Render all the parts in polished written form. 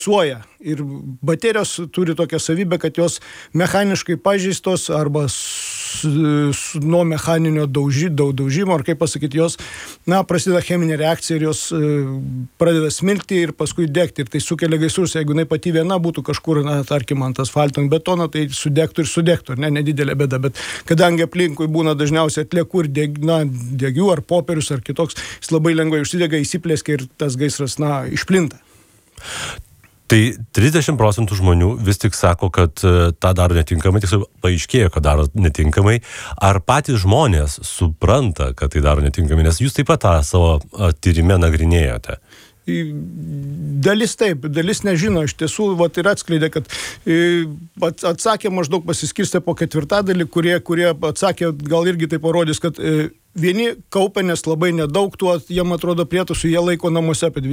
Ir baterijos turi tokią savybę, kad jos mechaniškai pažeistos arba nuo mechaninio daužimo, ar kaip pasakyti, jos, prasideda cheminė reakcija ir jos pradeda smilkti ir paskui degti. Ir tai sukelia gaisrus. Jeigu jinai pati viena būtų kažkur, tarkim, ant asfalto, ant betono, tai sudegtų, nedidelė bėda. Bet kadangi aplinkui būna dažniausiai atliekų ir degių ar popierius ar kitoks, jis labai lengvai užsidega, įsiplėskia ir tas gaisras, išplinta. Tai 30% žmonių vis tik sako, kad tą daro netinkamai, tiksliau paaiškėjo, kad daro netinkamai. Ar patys žmonės supranta, kad tai daro netinkamai, nes jūs taip pat tą savo tyrime nagrinėjote? Dalis taip, dalis nežino. Iš tiesų, ir atskleidė, kad atsakė maždaug pasiskirstė po ketvirtadalį, kurie atsakė, gal irgi tai parodys, kad vieni kaupia, nes labai nedaug tuo, jiem atrodo prietaisų, jie laiko namuose apie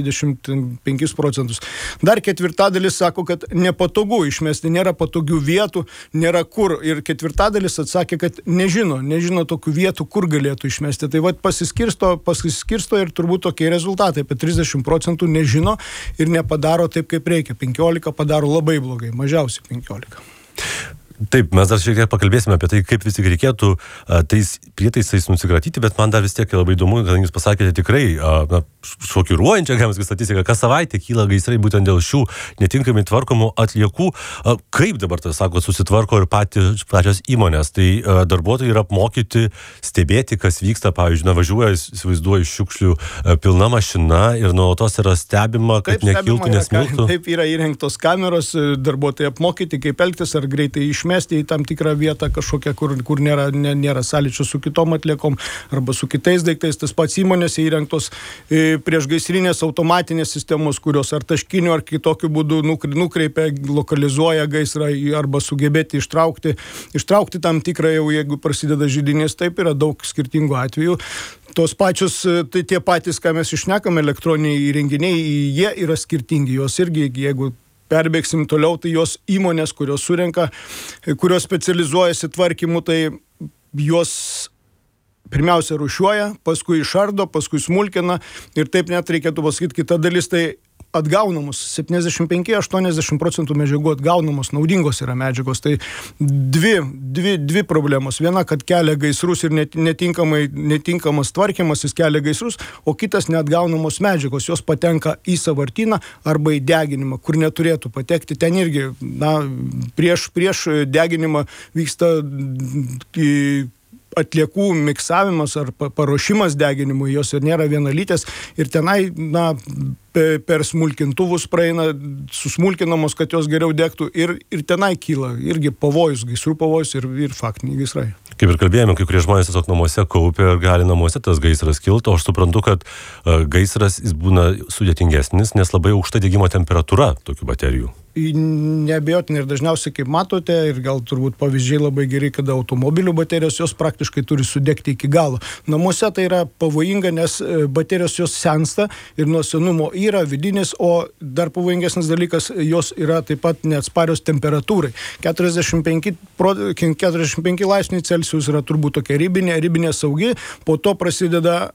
25%. Dar ketvirtadalis sako, kad nepatogu išmesti, nėra patogių vietų, nėra kur. Ir ketvirtadalis atsakė, kad nežino tokių vietų, kur galėtų išmesti. Tai pasiskirsto ir turbūt tokie rezultatai. Apie 30% nežino ir nepadaro taip, kaip reikia. 15 padaro labai blogai, mažiausiai 15. Taip, mes dar šiek tiek pakalbėsime apie tai, kaip vis tik reikėtų tais prietaisais nusikratyti, bet man dar vis tiek labai įdomu, kadangi jūs pasakėte tikrai šokiruojančią, galima sakyti, statistiką, kas savaitę kyla gaisrai būtent dėl šių netinkamai tvarkomų atliekų. Kaip dabar tai sako, susitvarko ir pačios įmonės? Tai darbuotojai yra apmokyti stebėti, kas vyksta, pavyzdžiui, važiuoja, įsivaizduoju, šiukšlių pilna mašina ir nuolatos yra stebima, kad nekiltų, nesmiltų. Taip, yra įrengtos kameros, darbuotojai apmokyti, kaip elgtis, ar greitai išmesti į tam tikrą vietą kažkokią, kur nėra sąlyčio su kitom atliekom arba su kitais daiktais. Tas pats įmonėse įrengtos priešgaisrinės automatinės sistemos, kurios ar taškiniu, ar kitokiu būdu nukreipia, lokalizuoja gaisrą arba sugebėti ištraukti tam tikrą, jau jeigu prasideda židinys. Taip, yra daug skirtingų atvejų. Tos pačios, tai tie patys, ką mes išnekame, elektroniniai įrenginiai, jie yra skirtingi. Jos irgi, jeigu perbėgsim toliau, tai jos įmonės, kurios surenka, kurios specializuojasi tvarkymu, tai jos pirmiausia rūšiuoja, paskui išardo, paskui smulkina ir taip net reikėtų pasakyti, kita dalis tai atgaunamos. 75-80% medžiagų atgaunamos, naudingos yra medžiagos. Tai dvi problemos. Viena, kad kelia gaisrus ir netinkamas tvarkymas, jis kelia gaisrus, o kitas neatgaunamos medžiagos. Jos patenka į sąvartyną arba į deginimą, kur neturėtų patekti. Ten irgi, prieš deginimą vyksta atliekų miksavimas ar paruošimas deginimui, jos ir nėra vienalytės ir tenai, per smulkintuvus praeina, susmulkinamos, kad jos geriau degtų ir tenai kyla irgi pavojus, gaisrų pavojus ir faktiniai gaisrai. Kaip ir kalbėjome, kai kurie žmonės tiesiog namuose kaupia ir gali namuose tas gaisras kilti, o aš suprantu, kad gaisras jis būna sudėtingesnis, nes labai aukšta degimo temperatūra tokių baterijų. Neabejotinai ir dažniausiai, kaip matote, ir gal turbūt pavyzdžiai labai geri, kada automobilių baterijos jos praktiškai turi sudegti iki galo. Namuose tai yra pavojinga, nes baterijos jos sensta ir nuo senumo yra vidinės, o dar pavojingesnis dalykas, jos yra taip pat neatsparios temperatūrai. 45 laipsniai Celsius yra turbūt tokia ribinė saugi, po to prasideda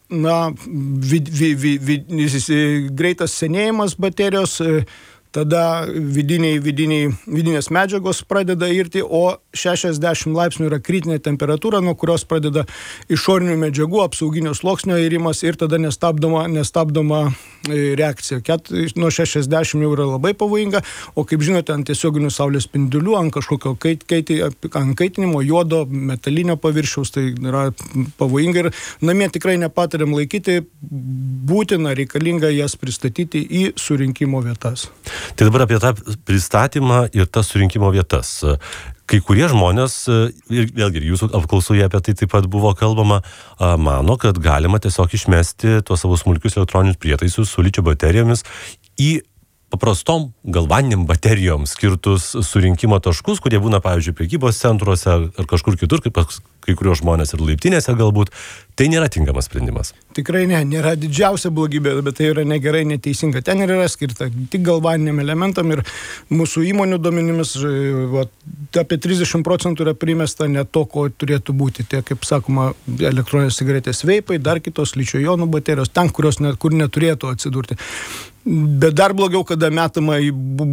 greitas senėjimas baterijos, tada vidinės medžiagos pradeda irti, o 60 laipsnių yra kritinė temperatūra, nuo kurios pradeda išorinių medžiagų, apsauginio sluoksnio irimas ir tada nestabdoma reakcija. Nuo 60 jau yra labai pavojinga, o kaip žinote, ant tiesioginių saulės spindulių, ant kažkokio kaitinimo, juodo, metalinio paviršiaus, tai yra pavojinga ir namie tikrai nepatariam laikyti, būtina, reikalinga jas pristatyti į surinkimo vietas. Tai dabar apie tą pristatymą ir tas surinkimo vietas. Kai kurie žmonės, ir vėlgi jūsų apklausoje apie tai taip pat buvo kalbama, mano, kad galima tiesiog išmesti tuos savo smulkius elektroninius prietaisus su ličio baterijomis į paprastom galvaniniam baterijoms skirtus surinkimo taškus, kurie būna, pavyzdžiui, prekybos centruose ar kažkur kitur, kaip kai kurios žmonės ir laiptinėse galbūt, tai nėra tinkamas sprendimas. Tikrai nėra didžiausia blogybė, bet tai yra negerai, neteisinga. Ten ir yra skirta tik galvaniniam elementam ir mūsų įmonių duomenimis apie 30% yra primesta ne to, ko turėtų būti. Tai, kaip sakoma, elektroninės cigaretės veipai, dar kitos ličio jonų baterijos, ten, kur neturėtų atsidurti. Bet dar blogiau, kada metama į